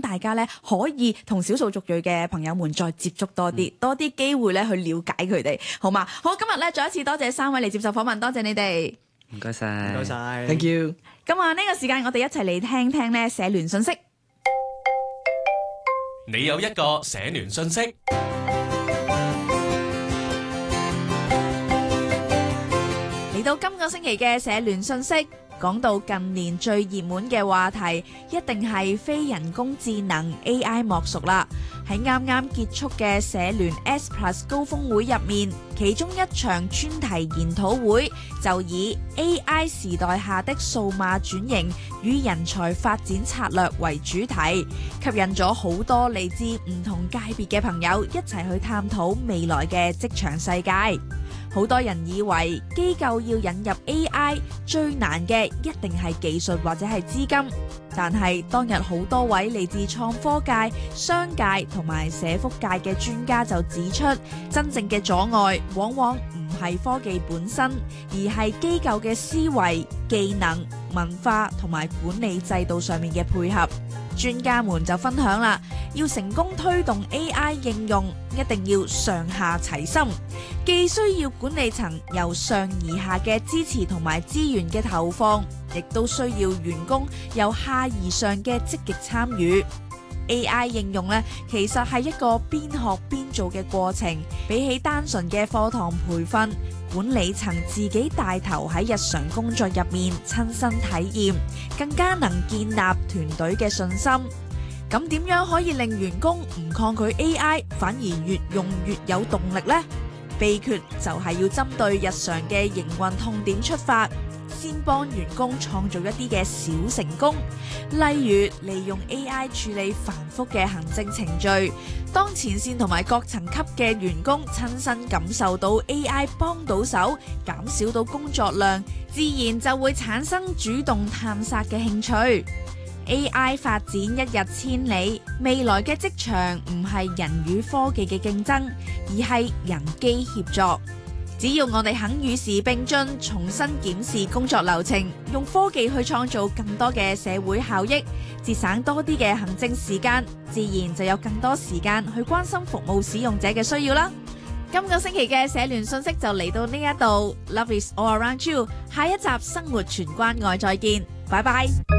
大家咧可以同少數族裔嘅朋友們再接觸多啲，多啲機會咧去了解佢哋，好嘛？好，今日咧再一次多謝3位嚟接受訪問，多謝你哋。 唔該晒， 唔該晒 Thank you。 咁啊，呢個時間我哋一齊嚟聽聽咧社聯信息。 你有一個社聯信息。 嚟到今個星期嘅社聯信息，講到近年最熱門嘅話題，一定係非人工智能 AI 莫屬啦。喺啱啱結束嘅社聯 S+ 高峰會入面，其中一場專題研討會就以 AI 時代下的數碼轉型與人才發展策略為主題，吸引咗好多嚟自唔同界別嘅朋友一齊去探討未來嘅職場世界。好多人以為機構要引入 AI 最難嘅一定係技術或者係資金，但係當日好多位嚟自創科界、商界同埋社福界嘅專家就指出，真正嘅阻礙往往唔係科技本身，而係機構嘅思維、技能、文化同埋管理制度上面嘅配合。專家們就分享啦，要成功推動 AI 應用，一定要上下齊心，既需要管理層由上而下嘅支持同埋資源嘅投放，亦都需要員工由下而上嘅積極參與。AI 應用呢，其實係一個邊學邊做嘅過程，比起單純嘅課堂培訓，管理層自己帶頭喺日常工作入面親身體驗，更加能建立團隊嘅信心。咁點樣可以令員工唔抗拒 AI，反而越用越有動力呢？秘訣就係要針對日常嘅營運痛點出發，先幫員工創造一啲嘅小成功，例如利用 AI 處理繁複嘅行政程序。當前線同埋各層級嘅員工親身感受到 AI 幫到手，減少到工作量，自然就會產生主動探索嘅興趣。AI 發展一日千里，未來嘅職場唔係人與科技嘅競爭，而係人機協作。只要我哋肯與時並進，重新檢視工作流程，用科技去創造更多嘅社會效益，節省多啲嘅行政時間，自然就有更多時間去關心服務使用者嘅需要啦。今個星期嘅社聯信息就嚟到呢一度，Love is all around you。下一集生活全關愛再見，拜拜。